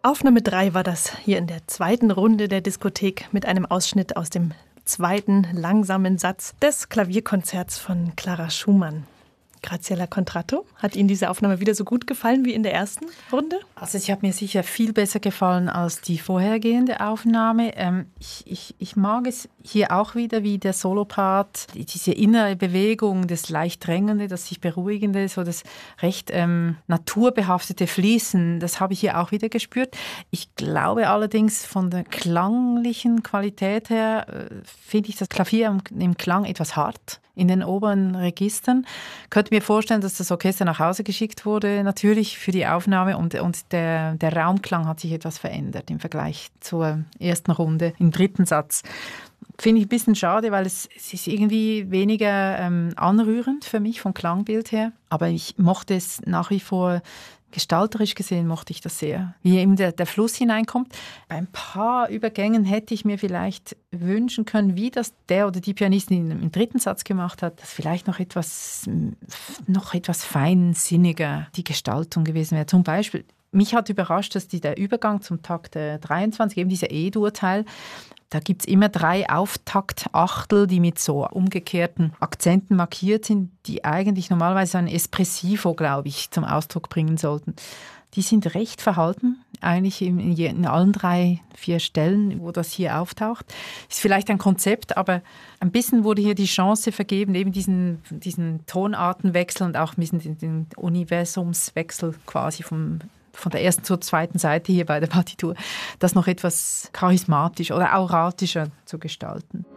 Aufnahme 3 war das hier in der zweiten Runde der Diskothek mit einem Ausschnitt aus dem zweiten langsamen Satz des Klavierkonzerts von Clara Schumann. Graziella Contratto, hat Ihnen diese Aufnahme wieder so gut gefallen wie in der ersten Runde? Also sie hat mir sicher viel besser gefallen als die vorhergehende Aufnahme. Ich mag es hier auch wieder, wie der Solopart, diese innere Bewegung, das leicht Drängende, das sich Beruhigende, so das recht naturbehaftete Fließen, das habe ich hier auch wieder gespürt. Ich glaube allerdings, von der klanglichen Qualität her finde ich das Klavier im Klang etwas hart in den oberen Registern. Ich könnte mir vorstellen, dass das Orchester nach Hause geschickt wurde, natürlich für die Aufnahme, und der Raumklang hat sich etwas verändert im Vergleich zur ersten Runde, im dritten Satz. Finde ich ein bisschen schade, weil es ist irgendwie weniger anrührend für mich vom Klangbild her. Aber ich mochte es nach wie vor, gestalterisch gesehen mochte ich das sehr. Wie eben der Fluss hineinkommt. Bei ein paar Übergängen hätte ich mir vielleicht wünschen können, wie das der oder die Pianistin im dritten Satz gemacht hat, dass vielleicht noch etwas feinsinniger die Gestaltung gewesen wäre. Zum Beispiel, mich hat überrascht, dass der Übergang zum Takt 23, eben dieser E-Dur-Teil, da gibt es immer 3 Auftaktachtel, die mit so umgekehrten Akzenten markiert sind, die eigentlich normalerweise ein Espressivo, glaube ich, zum Ausdruck bringen sollten. Die sind recht verhalten, eigentlich in allen 3, 4 Stellen, wo das hier auftaucht. Ist vielleicht ein Konzept, aber ein bisschen wurde hier die Chance vergeben, eben diesen Tonartenwechsel und auch ein bisschen den Universumswechsel quasi von der ersten zur zweiten Seite hier bei der Partitur, das noch etwas charismatisch oder auratischer zu gestalten.